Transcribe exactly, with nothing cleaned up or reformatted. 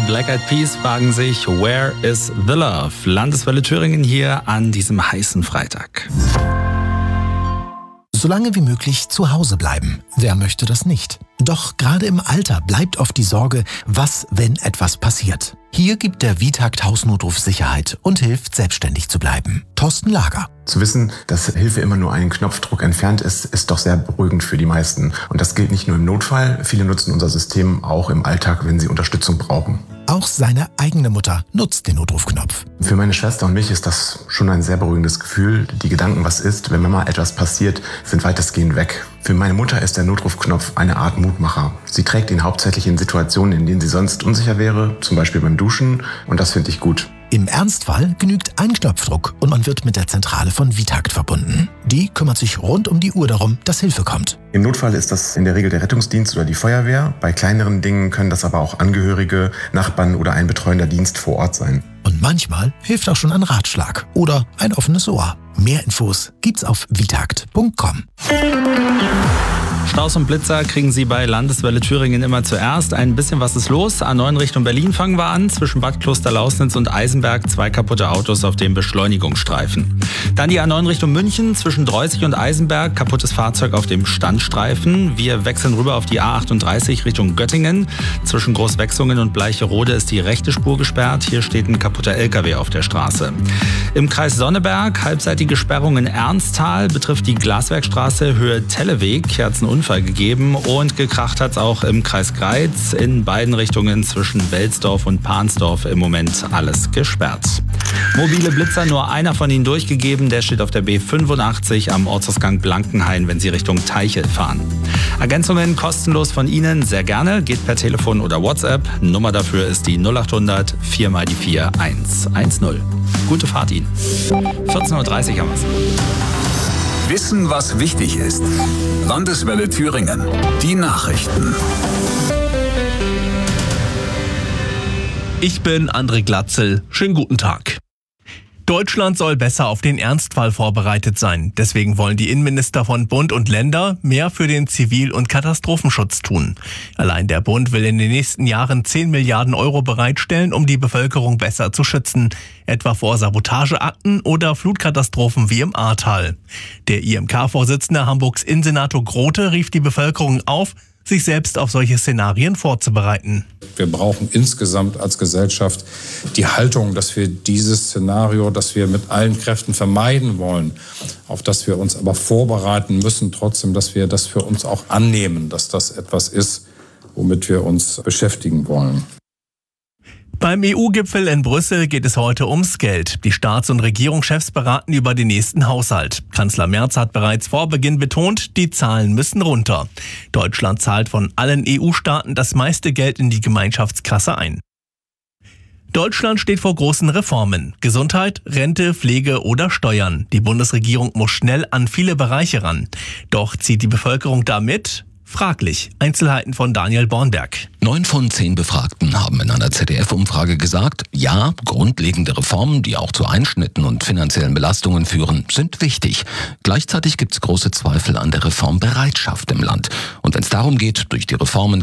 Black Eyed Peas fragen sich, where is the love? Landeswelle Thüringen hier an diesem heißen Freitag. So lange wie möglich zu Hause bleiben. Wer möchte das nicht? Doch gerade im Alter bleibt oft die Sorge, was, wenn etwas passiert. Hier gibt der Vitakt Hausnotruf Sicherheit und hilft, selbstständig zu bleiben. Thorsten Lager. Zu wissen, dass Hilfe immer nur einen Knopfdruck entfernt ist, ist doch sehr beruhigend für die meisten. Und das gilt nicht nur im Notfall. Viele nutzen unser System auch im Alltag, wenn sie Unterstützung brauchen. Auch seine eigene Mutter nutzt den Notrufknopf. Für meine Schwester und mich ist das schon ein sehr beruhigendes Gefühl. Die Gedanken, was ist, wenn Mama etwas passiert, sind weitestgehend weg. Für meine Mutter ist der Notrufknopf eine Art Mutmacher. Sie trägt ihn hauptsächlich in Situationen, in denen sie sonst unsicher wäre, zum Beispiel beim Duschen, und das finde ich gut. Im Ernstfall genügt ein Knopfdruck und man wird mit der Zentrale von Vitakt verbunden. Die kümmert sich rund um die Uhr darum, dass Hilfe kommt. Im Notfall ist das in der Regel der Rettungsdienst oder die Feuerwehr. Bei kleineren Dingen können das aber auch Angehörige, Nachbarn oder ein betreuender Dienst vor Ort sein. Und manchmal hilft auch schon ein Ratschlag oder ein offenes Ohr. Mehr Infos gibt's auf vitakt punkt com. Staus und Blitzer kriegen Sie bei Landeswelle Thüringen immer zuerst. Ein bisschen was ist los. A neun Richtung Berlin fangen wir an. Zwischen Bad Klosterlausnitz und Eisenberg zwei kaputte Autos auf dem Beschleunigungsstreifen. Dann die A neun Richtung München. Zwischen Dreußig und Eisenberg kaputtes Fahrzeug auf dem Standstreifen. Wir wechseln rüber auf die A achtunddreißig Richtung Göttingen. Zwischen Großwechsungen und Bleicherode ist die rechte Spur gesperrt. Hier steht ein kaputter L K W auf der Straße. Im Kreis Sonneberg halbseitige Sperrung in Ernsthal betrifft die Glaswerkstraße Höhe Telleweg. Hier hat's einen Unfall gegeben und gekracht hat es auch im Kreis Greiz. In beiden Richtungen zwischen Welsdorf und Pansdorf im Moment alles gesperrt. Mobile Blitzer, nur einer von ihnen durchgegeben. Der steht auf der B fünfundachtzig am Ortsausgang Blankenhain, wenn Sie Richtung Teichel fahren. Ergänzungen kostenlos von Ihnen, sehr gerne. Geht per Telefon oder WhatsApp. Nummer dafür ist die null achthundert vier mal die vier eins eins null. Gute Fahrt Ihnen. vierzehn Uhr dreißig haben wir es. Wissen, was wichtig ist. Landeswelle Thüringen. Die Nachrichten. Ich bin André Glatzel. Schönen guten Tag. Deutschland soll besser auf den Ernstfall vorbereitet sein. Deswegen wollen die Innenminister von Bund und Länder mehr für den Zivil- und Katastrophenschutz tun. Allein der Bund will in den nächsten Jahren zehn Milliarden Euro bereitstellen, um die Bevölkerung besser zu schützen. Etwa vor Sabotageakten oder Flutkatastrophen wie im Ahrtal. Der I M K-Vorsitzende Hamburgs Innensenator Grote rief die Bevölkerung auf, sich selbst auf solche Szenarien vorzubereiten. Wir brauchen insgesamt als Gesellschaft die Haltung, dass wir dieses Szenario, das wir mit allen Kräften vermeiden wollen, auf das wir uns aber vorbereiten müssen, trotzdem, dass wir das für uns auch annehmen, dass das etwas ist, womit wir uns beschäftigen wollen. Beim E U-Gipfel in Brüssel geht es heute ums Geld. Die Staats- und Regierungschefs beraten über den nächsten Haushalt. Kanzler Merz hat bereits vor Beginn betont, die Zahlen müssen runter. Deutschland zahlt von allen E U-Staaten das meiste Geld in die Gemeinschaftskasse ein. Deutschland steht vor großen Reformen. Gesundheit, Rente, Pflege oder Steuern. Die Bundesregierung muss schnell an viele Bereiche ran. Doch zieht die Bevölkerung da mit? Fraglich. Einzelheiten von Daniel Bornberg. Neun von zehn Befragten haben in einer Z D F-Umfrage gesagt, ja, grundlegende Reformen, die auch zu Einschnitten und finanziellen Belastungen führen, sind wichtig. Gleichzeitig gibt es große Zweifel an der Reformbereitschaft im Land. Und wenn es darum geht, durch die Reformen